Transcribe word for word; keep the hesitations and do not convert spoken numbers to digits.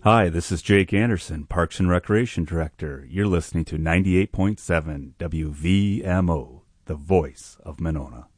Hi, this is Jake Anderson, Parks and Recreation Director. You're listening to ninety-eight point seven W V M O, the voice of Monona.